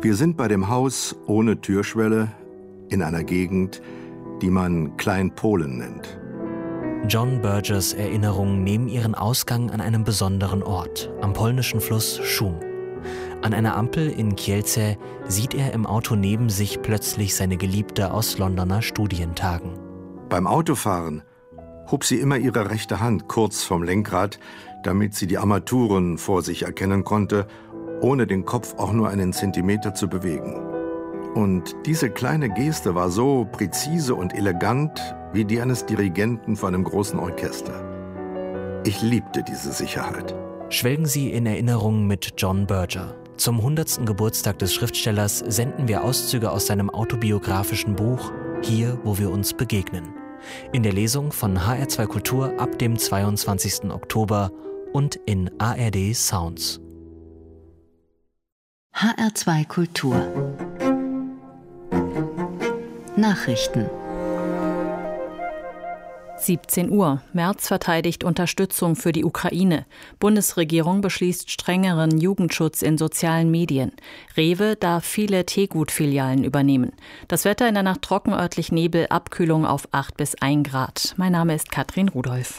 Wir sind bei dem Haus ohne Türschwelle in einer Gegend, die man Klein-Polen nennt. John Bergers Erinnerungen nehmen ihren Ausgang an einem besonderen Ort, am polnischen Fluss Szum. An einer Ampel in Kielce sieht er im Auto neben sich plötzlich seine Geliebte aus Londoner Studientagen. Beim Autofahren hob sie immer ihre rechte Hand kurz vom Lenkrad, damit sie die Armaturen vor sich erkennen konnte, ohne den Kopf auch nur einen Zentimeter zu bewegen. Und diese kleine Geste war so präzise und elegant wie die eines Dirigenten vor einem großen Orchester. Ich liebte diese Sicherheit. Schwelgen Sie in Erinnerungen mit John Berger. Zum 100. Geburtstag des Schriftstellers senden wir Auszüge aus seinem autobiografischen Buch »Hier, wo wir uns begegnen«. In der Lesung von HR2 Kultur ab dem 22. Oktober und in ARD Sounds. HR2 Kultur Nachrichten 17 Uhr. Merz verteidigt Unterstützung für die Ukraine. Bundesregierung beschließt strengeren Jugendschutz in sozialen Medien. Rewe darf viele Teegut-Filialen übernehmen. Das Wetter in der Nacht trocken, örtlich Nebel, Abkühlung auf 8 bis 1 Grad. Mein Name ist Katrin Rudolph.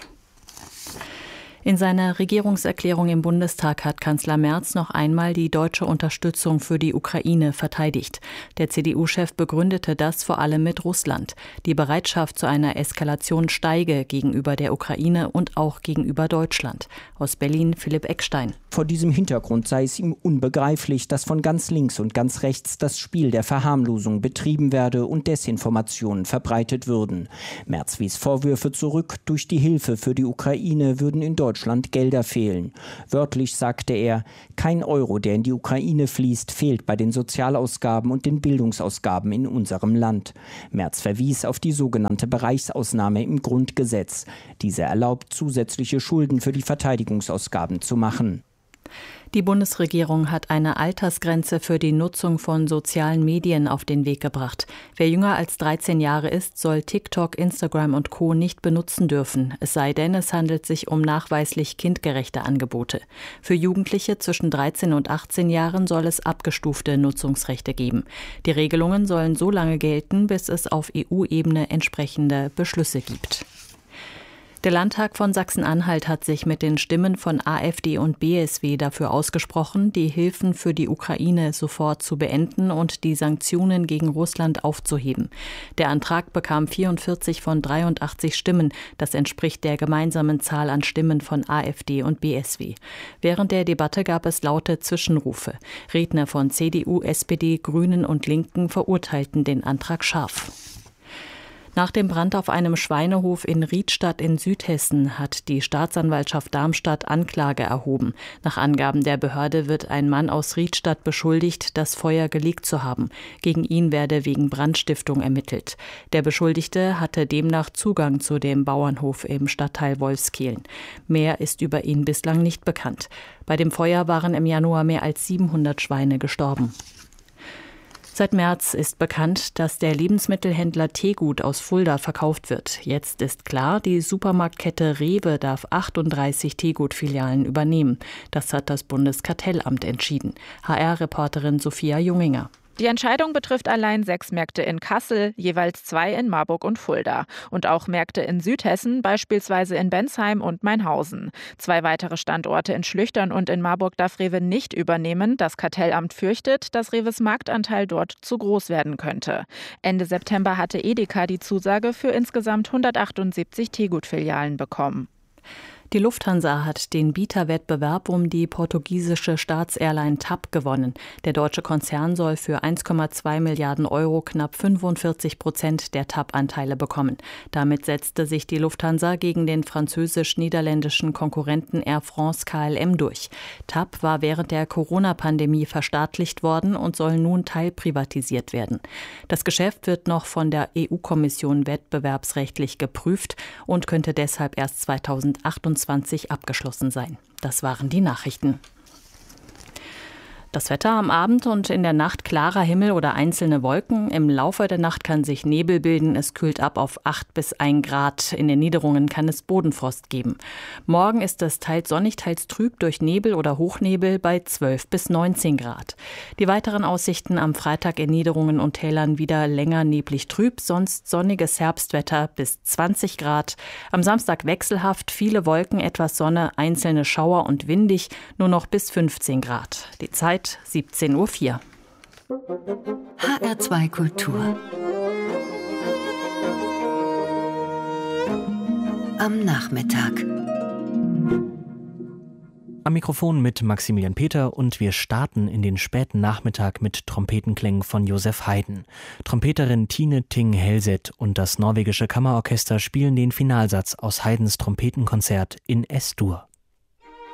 In seiner Regierungserklärung im Bundestag hat Kanzler Merz noch einmal die deutsche Unterstützung für die Ukraine verteidigt. Der CDU-Chef begründete das vor allem mit Russland. Die Bereitschaft zu einer Eskalation steige gegenüber der Ukraine und auch gegenüber Deutschland. Aus Berlin Philipp Eckstein. Vor diesem Hintergrund sei es ihm unbegreiflich, dass von ganz links und ganz rechts das Spiel der Verharmlosung betrieben werde und Desinformationen verbreitet würden. Merz wies Vorwürfe zurück, durch die Hilfe für die Ukraine würden in Deutschland Gelder fehlen. Wörtlich sagte er, kein Euro, der in die Ukraine fließt, fehlt bei den Sozialausgaben und den Bildungsausgaben in unserem Land. Merz verwies auf die sogenannte Bereichsausnahme im Grundgesetz. Diese erlaubt, zusätzliche Schulden für die Verteidigungsausgaben zu machen. Die Bundesregierung hat eine Altersgrenze für die Nutzung von sozialen Medien auf den Weg gebracht. Wer jünger als 13 Jahre ist, soll TikTok, Instagram und Co. nicht benutzen dürfen. Es sei denn, es handelt sich um nachweislich kindgerechte Angebote. Für Jugendliche zwischen 13 und 18 Jahren soll es abgestufte Nutzungsrechte geben. Die Regelungen sollen so lange gelten, bis es auf EU-Ebene entsprechende Beschlüsse gibt. Der Landtag von Sachsen-Anhalt hat sich mit den Stimmen von AfD und BSW dafür ausgesprochen, die Hilfen für die Ukraine sofort zu beenden und die Sanktionen gegen Russland aufzuheben. Der Antrag bekam 44 von 83 Stimmen. Das entspricht der gemeinsamen Zahl an Stimmen von AfD und BSW. Während der Debatte gab es laute Zwischenrufe. Redner von CDU, SPD, Grünen und Linken verurteilten den Antrag scharf. Nach dem Brand auf einem Schweinehof in Riedstadt in Südhessen hat die Staatsanwaltschaft Darmstadt Anklage erhoben. Nach Angaben der Behörde wird ein Mann aus Riedstadt beschuldigt, das Feuer gelegt zu haben. Gegen ihn werde wegen Brandstiftung ermittelt. Der Beschuldigte hatte demnach Zugang zu dem Bauernhof im Stadtteil Wolfskehlen. Mehr ist über ihn bislang nicht bekannt. Bei dem Feuer waren im Januar mehr als 700 Schweine gestorben. Seit März ist bekannt, dass der Lebensmittelhändler Teegut aus Fulda verkauft wird. Jetzt ist klar, die Supermarktkette Rewe darf 38 Teegut-Filialen übernehmen. Das hat das Bundeskartellamt entschieden. HR-Reporterin Sophia Junginger. Die Entscheidung betrifft allein 6 Märkte in Kassel, jeweils 2 in Marburg und Fulda. Und auch Märkte in Südhessen, beispielsweise in Bensheim und Mainhausen. 2 weitere Standorte in Schlüchtern und in Marburg darf Rewe nicht übernehmen. Das Kartellamt fürchtet, dass Rewes Marktanteil dort zu groß werden könnte. Ende September hatte Edeka die Zusage für insgesamt 178 Teegut-Filialen bekommen. Die Lufthansa hat den Bieterwettbewerb um die portugiesische Staatsairline TAP gewonnen. Der deutsche Konzern soll für 1,2 Milliarden Euro knapp 45% der TAP-Anteile bekommen. Damit setzte sich die Lufthansa gegen den französisch-niederländischen Konkurrenten Air France KLM durch. TAP war während der Corona-Pandemie verstaatlicht worden und soll nun teilprivatisiert werden. Das Geschäft wird noch von der EU-Kommission wettbewerbsrechtlich geprüft und könnte deshalb erst 2028 abgeschlossen sein. Das waren die Nachrichten. Das Wetter am Abend und in der Nacht klarer Himmel oder einzelne Wolken. Im Laufe der Nacht kann sich Nebel bilden. Es kühlt ab auf 8 bis 1 Grad. In den Niederungen kann es Bodenfrost geben. Morgen ist es teils sonnig, teils trüb durch Nebel oder Hochnebel bei 12 bis 19 Grad. Die weiteren Aussichten am Freitag in Niederungen und Tälern wieder länger neblig trüb, sonst sonniges Herbstwetter bis 20 Grad. Am Samstag wechselhaft, viele Wolken, etwas Sonne, einzelne Schauer und windig, nur noch bis 15 Grad. Die Zeit 17:04 Uhr. HR2 Kultur. Am Nachmittag. Am Mikrofon mit Maximilian Peter und wir starten in den späten Nachmittag mit Trompetenklängen von Josef Haydn. Trompeterin Tine Ting Helseth und das norwegische Kammerorchester spielen den Finalsatz aus Haydns Trompetenkonzert in S-Dur.